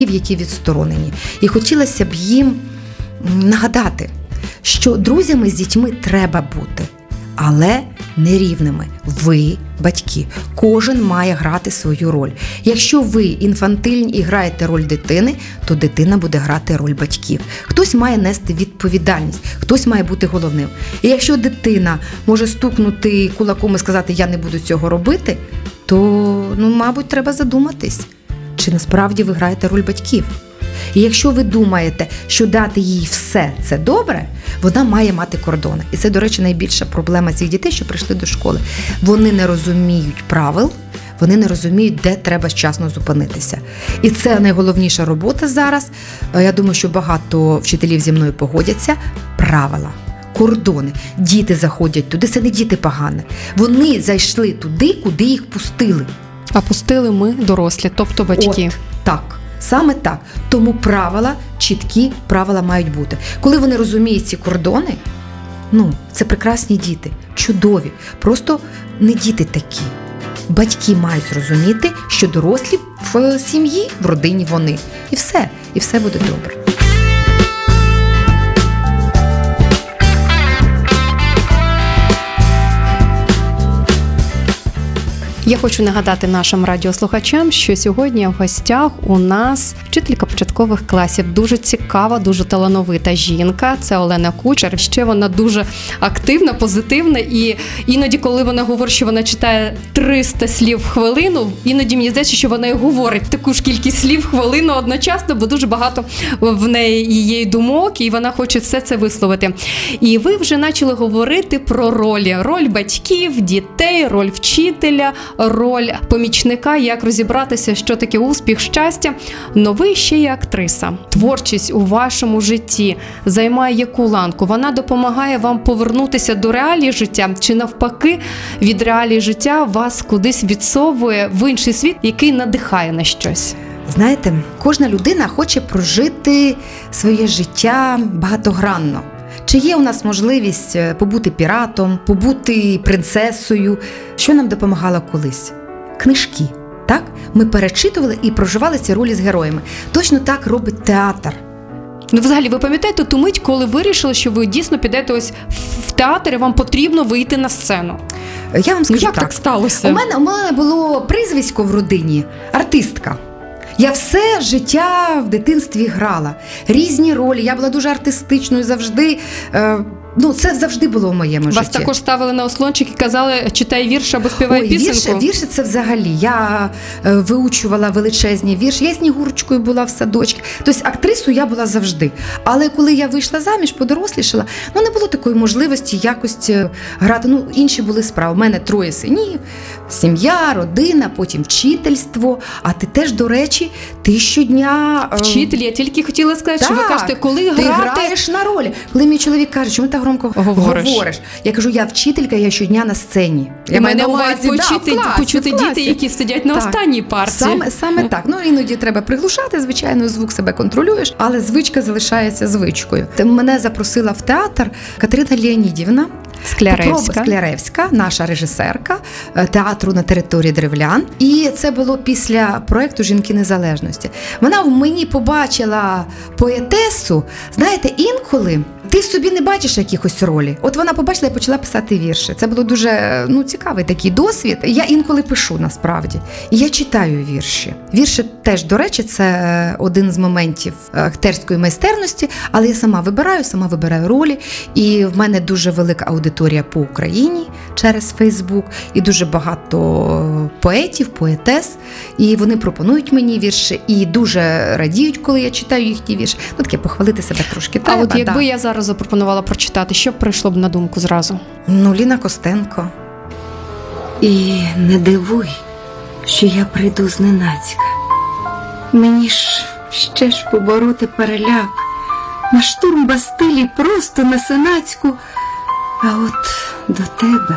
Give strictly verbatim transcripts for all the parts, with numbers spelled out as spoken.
які відсторонені. І хотілося б їм нагадати, що друзями з дітьми треба бути, але не рівними. Ви, батьки, кожен має грати свою роль. Якщо ви інфантильні і граєте роль дитини, то дитина буде грати роль батьків. Хтось має нести відповідальність, хтось має бути головним. І якщо дитина може стукнути кулаком і сказати «я не буду цього робити», то, ну, мабуть, треба задуматись, чи насправді ви граєте роль батьків. І якщо ви думаєте, що дати їй все – це добре, вона має мати кордони. І це, до речі, найбільша проблема цих дітей, що прийшли до школи. Вони не розуміють правил, вони не розуміють, де треба вчасно зупинитися. І це найголовніша робота зараз. Я думаю, що багато вчителів зі мною погодяться. Правила, кордони. Діти заходять туди, це не діти погані. Вони зайшли туди, куди їх пустили. А пустили ми, дорослі, тобто батьки. От, так. Саме так. Тому правила, чіткі правила мають бути. Коли вони розуміють ці кордони, ну, це прекрасні діти, чудові. Просто не діти такі. Батьки мають зрозуміти, що дорослі в сім'ї, в родині вони. І все. І все буде добре. Я хочу нагадати нашим радіослухачам, що сьогодні в гостях у нас вчителька початкових класів. Дуже цікава, дуже талановита жінка. Це Олена Кучер. Ще вона дуже активна, позитивна. І іноді, коли вона говорить, що вона читає триста слів в хвилину, іноді мені здається, що вона і говорить таку ж кількість слів в хвилину одночасно, бо дуже багато в неї є думок, і вона хоче все це висловити. І ви вже почали говорити про ролі. Роль батьків, дітей, роль вчителя, роль помічника, як розібратися, що таке успіх, щастя. Но ви ще є актриса. Творчість у вашому житті займає яку ланку? Вона допомагає вам повернутися до реалій життя? Чи навпаки, від реалій життя вас кудись відсовує в інший світ, який надихає на щось? Знаєте, кожна людина хоче прожити своє життя багатогранно. Чи є у нас можливість побути піратом, побути принцесою? Що нам допомагало колись? Книжки, так? Ми перечитували і проживали ці ролі з героями. Точно так робить театр. Ну, взагалі, ви пам'ятаєте ту мить, коли вирішили, що ви дійсно підете ось в театр і вам потрібно вийти на сцену? Я вам скажу Як так. так сталося? У мене, у мене було прізвисько в родині – артистка. Я все життя в дитинстві грала. Різні ролі. Я була дуже артистичною завжди. Е, ну, це завжди було в моєму Вас житті. Вас також ставили на ослончик і казали, читай вірш або співай Ой, пісеньку? Вірші, вірші це взагалі. Я е, виучувала величезні вірші. Я Снігурочкою була в садочку. Тобто актрисою я була завжди. Але коли я вийшла заміж, подорослішала, ну не було такої можливості якось е, грати. Ну, інші були справи. У мене троє синів, сім'я, родина, потім вчительство. А ти теж, до речі, ти щодня... Е... Вчитель, я тільки хотіла сказати, так, що ви кажете, коли ти грати... граєш на ролі. Коли мій чоловік каже, чому ти так громко говориш? говориш? Я кажу, я вчителька, я щодня на сцені. Я І маю на увазі да, почути, в класі, почути в класі. діти, які сидять на так. останній парті. Саме, саме так. Ну, іноді треба приглушати, звичайно, звук себе контролюєш, але звичка залишається звичкою. Мене запросила в театр Катерина Леонідівна Скляревська. Скляревська, наша режисерка театру на території Древлян. І це було після проєкту «Жінки незалежності». Вона в мені побачила поетесу. Знаєте, інколи ти в собі не бачиш якихось ролі. От вона побачила і почала писати вірші. Це було дуже ну, цікавий такий досвід. Я інколи пишу, насправді. І я читаю вірші. Вірші теж, до речі, це один з моментів акторської майстерності, але я сама вибираю, сама вибираю ролі. І в мене дуже велика аудиторія по Україні через Фейсбук. І дуже багато поетів, поетес. І вони пропонують мені вірші. І дуже радіють, коли я читаю їхні вірші. Ну, таке, похвалити себе трошки треба. А от якби да. я зараз запропонувала прочитати, що б прийшло б на думку зразу? Ну, Ліна Костенко. І не дивуй, що я прийду зненацька. Мені ж ще ж побороти переляк. На штурм Бастилії просто на Сенатську. А от до тебе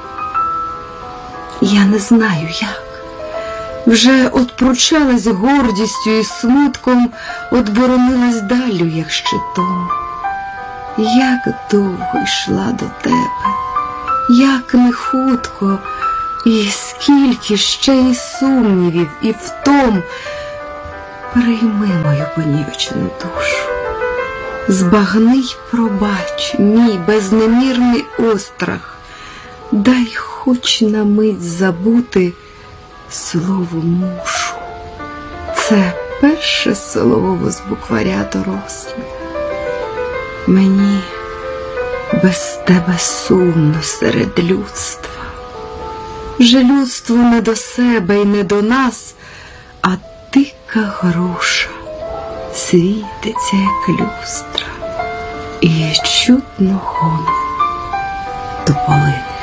я не знаю як. Вже от пручалась гордістю і смутком, от боронилась далю, як щитом. Як довго йшла до тебе, як не хутко, і скільки ще й сумнівів, і втом. прийми мою понівечену душу. Збагни й пробач мій безнемірний острах, дай хоч на мить забути слово мушу. Це перше слово з букваря дорослих. Мені без тебе сумно серед людства. Вже людству не до себе й не до нас, а дика груша світиться, як люстра, і чутно гомон тополини.